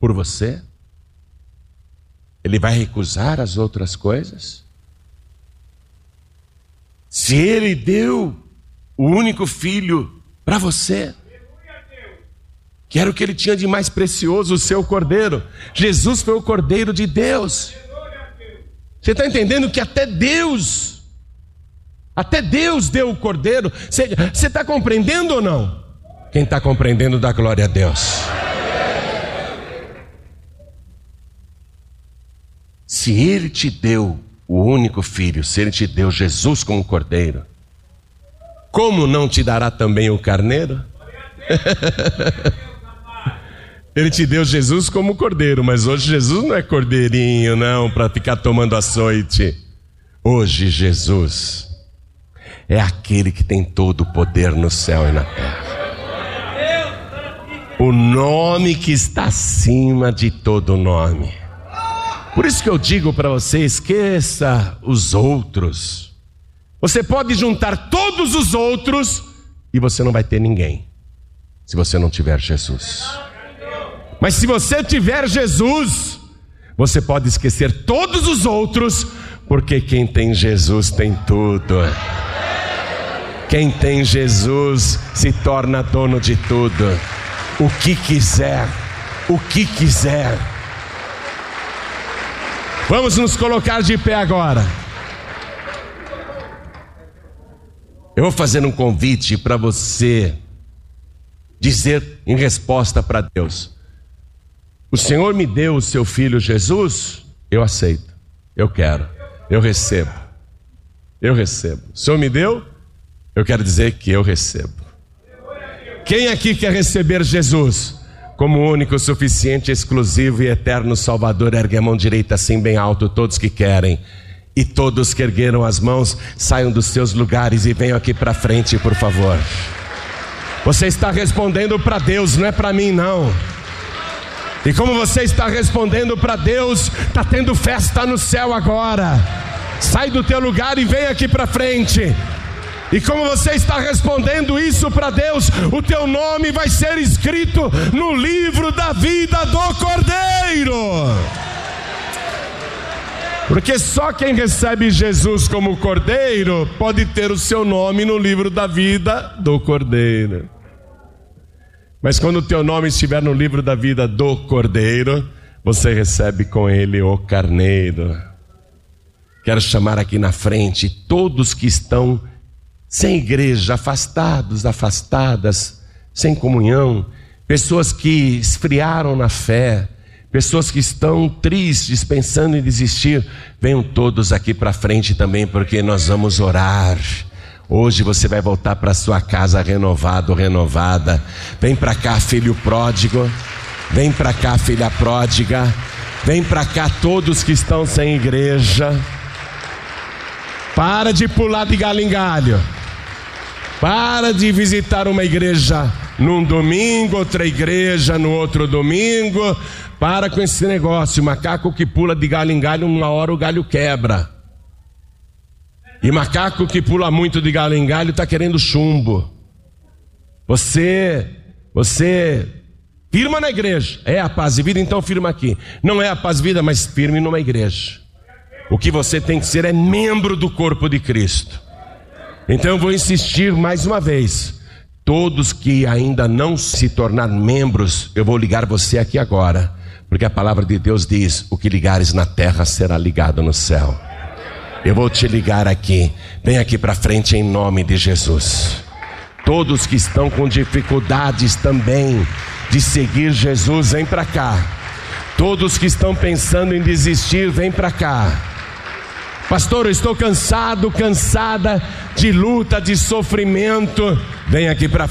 por você? Ele vai recusar as outras coisas? Se Ele deu o único filho para você, que era o que Ele tinha de mais precioso, o seu cordeiro. Jesus foi o cordeiro de Deus. Você está entendendo que até Deus deu o cordeiro? Você está compreendendo ou não? Quem está compreendendo, dá glória a Deus. Se Ele te deu o único filho, se Ele te deu Jesus como cordeiro, como não te dará também o carneiro? Ele te deu Jesus como cordeiro, mas hoje Jesus não é cordeirinho não, para ficar tomando açoite. Hoje Jesus é aquele que tem todo o poder no céu e na terra. O nome que está acima de todo nome. Por isso que eu digo para você, esqueça os outros. Você pode juntar todos os outros e você não vai ter ninguém, se você não tiver Jesus. Mas se você tiver Jesus, você pode esquecer todos os outros, porque quem tem Jesus tem tudo. Quem tem Jesus se torna dono de tudo. O que quiser, o que quiser. Vamos nos colocar de pé agora. Eu vou fazer um convite para você dizer em resposta para Deus: o Senhor me deu o seu filho Jesus, eu aceito, eu quero, eu recebo. O Senhor me deu, eu quero dizer que eu recebo. Quem aqui quer receber Jesus como único, suficiente, exclusivo e eterno Salvador? Ergue a mão direita assim bem alto, todos que querem. E todos que ergueram as mãos, saiam dos seus lugares e venham aqui para frente, por favor. Você está respondendo para Deus, não é para mim não. E como você está respondendo para Deus, está tendo festa no céu agora. Sai do teu lugar e vem aqui para frente. E como você está respondendo isso para Deus, o teu nome vai ser escrito no livro da vida do Cordeiro. Porque só quem recebe Jesus como Cordeiro pode ter o seu nome no livro da vida do Cordeiro. Mas quando o teu nome estiver no livro da vida do Cordeiro, você recebe com ele o Carneiro. Quero chamar aqui na frente todos que estão sem igreja, afastadas, sem comunhão, pessoas que esfriaram na fé, pessoas que estão tristes, pensando em desistir. Venham todos aqui para frente também, porque nós vamos orar. Hoje você vai voltar para sua casa renovado, renovada. Vem para cá, filho pródigo. Vem para cá, filha pródiga. Vem para cá, todos que estão sem igreja. Para de pular de galho em galho. Para de visitar uma igreja num domingo, outra igreja no outro domingo. Para com esse negócio. Macaco que pula de galho em galho, uma hora o galho quebra. E macaco que pula muito de galho em galho está querendo chumbo. Você firma na igreja. É a paz e vida, então firma aqui. Não é a paz e vida, mas firme numa igreja. O que você tem que ser é membro do corpo de Cristo. Então eu vou insistir mais uma vez. Todos que ainda não se tornaram membros, eu vou ligar você aqui agora. Porque a palavra de Deus diz: o que ligares na terra será ligado no céu. Eu vou te ligar aqui. Vem aqui para frente em nome de Jesus. Todos que estão com dificuldades também de seguir Jesus, vem para cá. Todos que estão pensando em desistir, vem para cá. Pastor, eu estou cansada de luta, de sofrimento. Vem aqui para